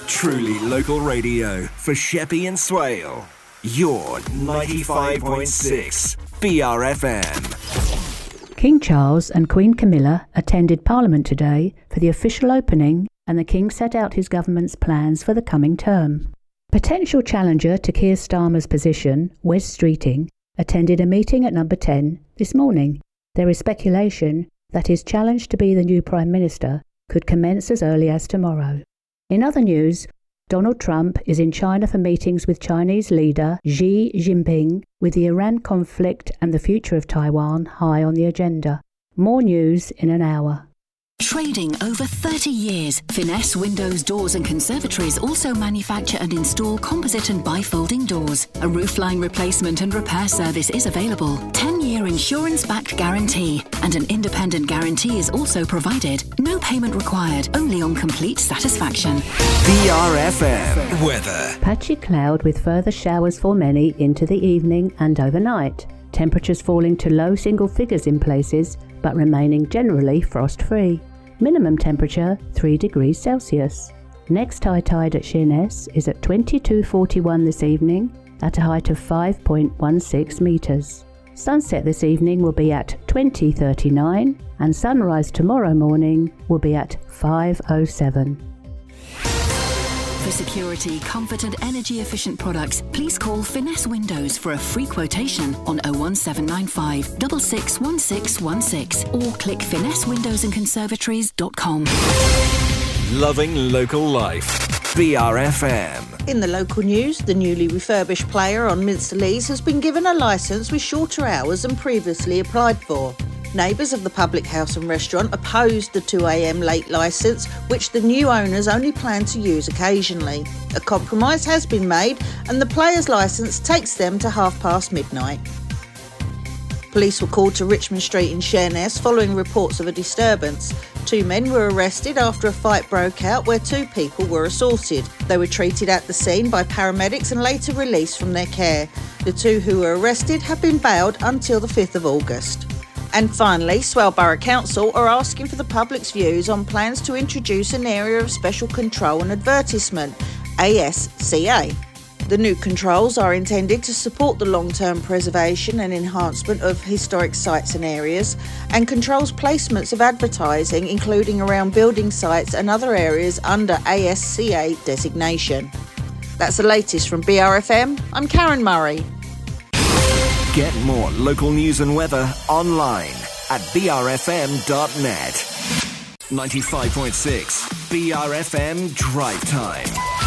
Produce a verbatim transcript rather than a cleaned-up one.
Truly local radio for Sheppey and Swale. Your ninety-five point six B R F M. King Charles and Queen Camilla attended Parliament today for the official opening, and the King set out his government's plans for the coming term. Potential challenger to Keir Starmer's position, Wes Streeting, attended a meeting at Number ten this morning. There is speculation that his challenge to be the new Prime Minister could commence as early as tomorrow. In other news, Donald Trump is in China for meetings with Chinese leader Xi Jinping, with the Iran conflict and the future of Taiwan high on the agenda. More news in an hour. Trading over thirty years, Finesse Windows, Doors and Conservatories also manufacture and install composite and bifolding doors. A roofline replacement and repair service is available. ten-year insurance-backed guarantee, and an independent guarantee is also provided. No payment required, only on complete satisfaction. B R F M weather. Patchy cloud with further showers for many into the evening and overnight. Temperatures falling to low single figures in places, but remaining generally frost-free. Minimum temperature three degrees Celsius. Next high tide at Sheerness is at twenty-two forty-one this evening at a height of five point one six metres. Sunset this evening will be at twenty thirty-nine and sunrise tomorrow morning will be at five oh seven. For security, comfort and energy efficient products, please call Finesse Windows for a free quotation on oh one seven nine five, six six one six one six or click finesse windows and conservatories dot com. Loving local life. B R F M. In the local news, the newly refurbished player on Minster Lees has been given a licence with shorter hours than previously applied for. Neighbours of the public house and restaurant opposed the two a m late licence, which the new owners only plan to use occasionally. A compromise has been made and the player's licence takes them to half past midnight. Police were called to Richmond Street in Sheerness following reports of a disturbance. Two men were arrested after a fight broke out where two people were assaulted. They were treated at the scene by paramedics and later released from their care. The two who were arrested have been bailed until the fifth of August. And finally, Swale Borough Council are asking for the public's views on plans to introduce an area of special control and advertisement, A S C A. The new controls are intended to support the long-term preservation and enhancement of historic sites and areas, and controls placements of advertising, including around building sites and other areas under A S C A designation. That's the latest from B R F M. I'm Karen Murray. Get more local news and weather online at b r f m dot net. ninety-five point six B R F M Drive Time.